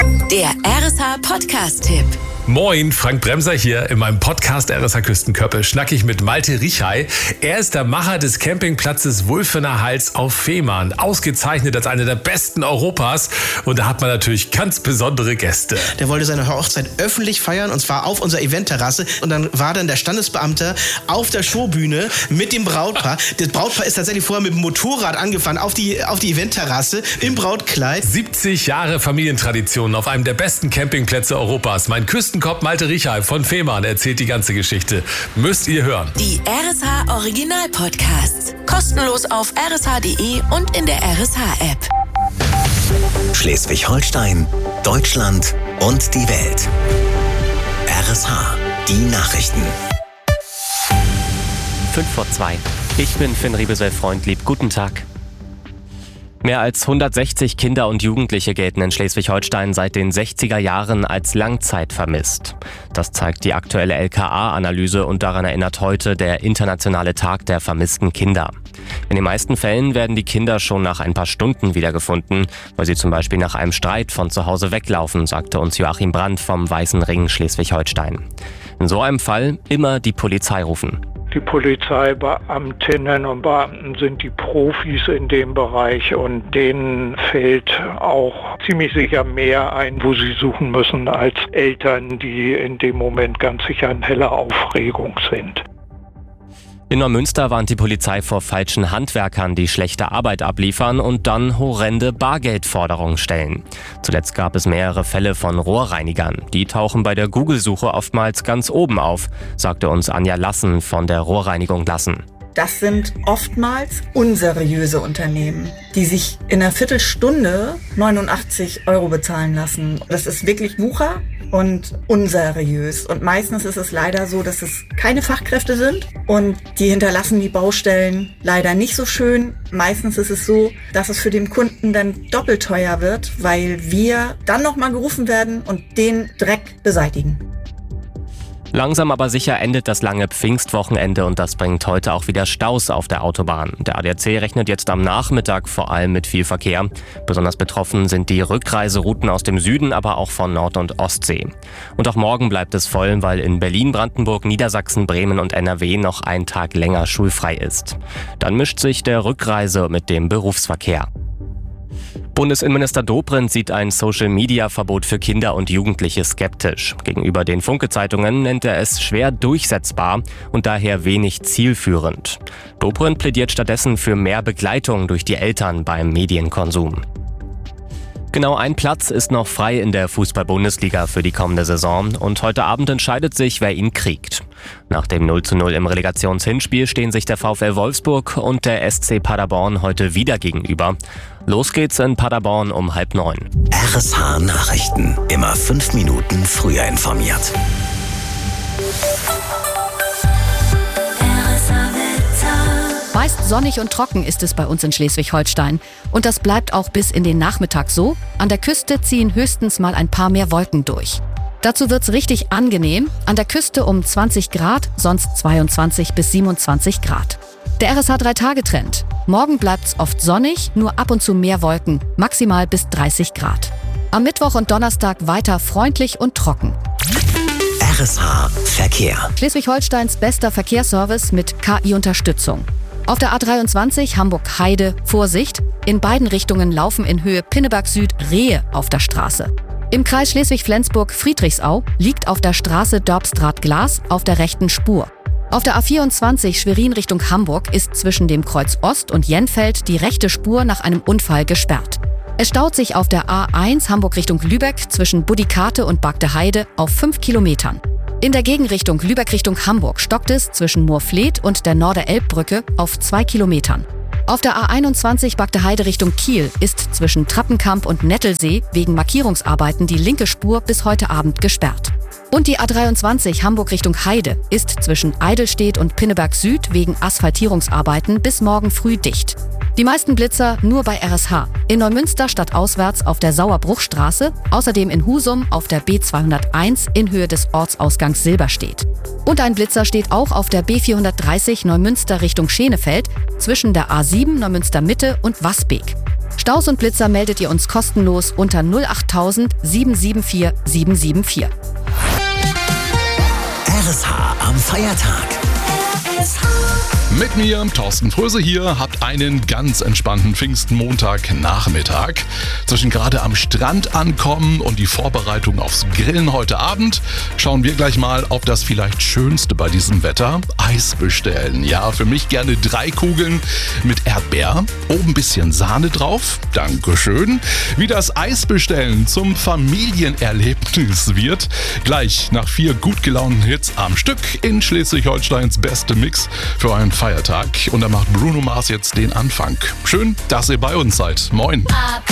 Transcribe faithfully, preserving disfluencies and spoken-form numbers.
Der R S H-Podcast-Tipp. Moin, Frank Bremser hier. In meinem Podcast R S H Küstenkörper schnack ich mit Malte Richay. Er ist der Macher des Campingplatzes Wulfener Hals auf Fehmarn. Ausgezeichnet als einer der besten Europas. Und da hat man natürlich ganz besondere Gäste. Der wollte seine Hochzeit öffentlich feiern, und zwar auf unserer Eventterrasse. Und dann war dann der Standesbeamte auf der Showbühne mit dem Brautpaar. Das Brautpaar ist tatsächlich vorher mit dem Motorrad angefahren auf die, auf die Eventterrasse im Brautkleid. siebzig Jahre Familientradition auf einem der besten Campingplätze Europas. Mein Küstenkopf Malte Richay von Fehmarn erzählt die ganze Geschichte. Müsst ihr hören. Die R S H Original Podcasts. Kostenlos auf r s h punkt d e und in der R S H-App. Schleswig-Holstein, Deutschland und die Welt. R S H, die Nachrichten. fünf vor zwei. Ich bin Finn Riebesell-Freundlieb. Guten Tag. Mehr als hundertsechzig Kinder und Jugendliche gelten in Schleswig-Holstein seit den sechziger Jahren als Langzeit vermisst. Das zeigt die aktuelle L K A-Analyse und daran erinnert heute der Internationale Tag der vermissten Kinder. In den meisten Fällen werden die Kinder schon nach ein paar Stunden wiedergefunden, weil sie zum Beispiel nach einem Streit von zu Hause weglaufen, sagte uns Joachim Brandt vom Weißen Ring Schleswig-Holstein. In so einem Fall immer die Polizei rufen. Die Polizeibeamtinnen und Beamten sind die Profis in dem Bereich und denen fällt auch ziemlich sicher mehr ein, wo sie suchen müssen, als Eltern, die in dem Moment ganz sicher in heller Aufregung sind. In Neumünster warnt die Polizei vor falschen Handwerkern, die schlechte Arbeit abliefern und dann horrende Bargeldforderungen stellen. Zuletzt gab es mehrere Fälle von Rohrreinigern. Die tauchen bei der Google-Suche oftmals ganz oben auf, sagte uns Anja Lassen von der Rohrreinigung Lassen. Das sind oftmals unseriöse Unternehmen, die sich in einer Viertelstunde neunundachtzig Euro bezahlen lassen. Das ist wirklich Wucher und unseriös. Und meistens ist es leider so, dass es keine Fachkräfte sind und die hinterlassen die Baustellen leider nicht so schön. Meistens ist es so, dass es für den Kunden dann doppelt teuer wird, weil wir dann nochmal gerufen werden und den Dreck beseitigen. Langsam aber sicher endet das lange Pfingstwochenende und das bringt heute auch wieder Staus auf der Autobahn. Der A D A C rechnet jetzt am Nachmittag vor allem mit viel Verkehr. Besonders betroffen sind die Rückreiserouten aus dem Süden, aber auch von Nord- und Ostsee. Und auch morgen bleibt es voll, weil in Berlin, Brandenburg, Niedersachsen, Bremen und N R W noch ein Tag länger schulfrei ist. Dann mischt sich der Rückreise mit dem Berufsverkehr. Bundesinnenminister Dobrindt sieht ein Social-Media-Verbot für Kinder und Jugendliche skeptisch. Gegenüber den Funke-Zeitungen nennt er es schwer durchsetzbar und daher wenig zielführend. Dobrindt plädiert stattdessen für mehr Begleitung durch die Eltern beim Medienkonsum. Genau ein Platz ist noch frei in der Fußball-Bundesliga für die kommende Saison und heute Abend entscheidet sich, wer ihn kriegt. Nach dem null zu null im Relegationshinspiel stehen sich der VfL Wolfsburg und der S C Paderborn heute wieder gegenüber. Los geht's in Paderborn um halb neun. R S H Nachrichten. Immer fünf Minuten früher informiert. Meist sonnig und trocken ist es bei uns in Schleswig-Holstein. Und das bleibt auch bis in den Nachmittag so. An der Küste ziehen höchstens mal ein paar mehr Wolken durch. Dazu wird's richtig angenehm. An der Küste um zwanzig Grad, sonst zweiundzwanzig bis siebenundzwanzig Grad. Der R S H drei Tage Trend. Morgen bleibt's oft sonnig, nur ab und zu mehr Wolken, maximal bis dreißig Grad. Am Mittwoch und Donnerstag weiter freundlich und trocken. R S H Verkehr. Schleswig-Holsteins bester Verkehrsservice mit K I-Unterstützung. Auf der A dreiundzwanzig Hamburg-Heide, Vorsicht, in beiden Richtungen laufen in Höhe Pinneberg Süd Rehe auf der Straße. Im Kreis Schleswig-Flensburg-Friedrichsau liegt auf der Straße Dorpstraat-Glas auf der rechten Spur. Auf der A vierundzwanzig Schwerin Richtung Hamburg ist zwischen dem Kreuz Ost und Jenfeld die rechte Spur nach einem Unfall gesperrt. Es staut sich auf der A eins Hamburg Richtung Lübeck zwischen Budikate und Bagdeheide auf fünf Kilometern. In der Gegenrichtung Lübeck Richtung Hamburg stockt es zwischen Moorfleet und der Norder-Elb-Brücke auf zwei Kilometern. Auf der A einundzwanzig Bagdeheide Richtung Kiel ist zwischen Trappenkamp und Nettelsee wegen Markierungsarbeiten die linke Spur bis heute Abend gesperrt. Und die A dreiundzwanzig Hamburg Richtung Heide ist zwischen Eidelstedt und Pinneberg Süd wegen Asphaltierungsarbeiten bis morgen früh dicht. Die meisten Blitzer nur bei R S H. In Neumünster stadtauswärts auf der Sauerbruchstraße, außerdem in Husum auf der B zweihunderteins in Höhe des Ortsausgangs Silberstedt. Und ein Blitzer steht auch auf der B vierhundertdreißig Neumünster Richtung Schenefeld zwischen der A sieben Neumünster Mitte und Wasbeek. Staus und Blitzer meldet ihr uns kostenlos unter null acht tausend sieben sieben vier sieben sieben vier. R S H am Feiertag. Mit mir, Thorsten Fröse hier, habt einen ganz entspannten Pfingstmontagnachmittag. Zwischen gerade am Strand ankommen und die Vorbereitung aufs Grillen heute Abend schauen wir gleich mal auf das vielleicht Schönste bei diesem Wetter: Eis bestellen. Ja, für mich gerne drei Kugeln mit Erdbeer, oben ein bisschen Sahne drauf. Dankeschön. Wie das Eis bestellen zum Familienerlebnis wird, gleich nach vier gut gelaunten Hits am Stück in Schleswig-Holsteins beste Mix für euren Feiertag. Und da macht Bruno Mars jetzt den Anfang. Schön, dass ihr bei uns seid. Moin.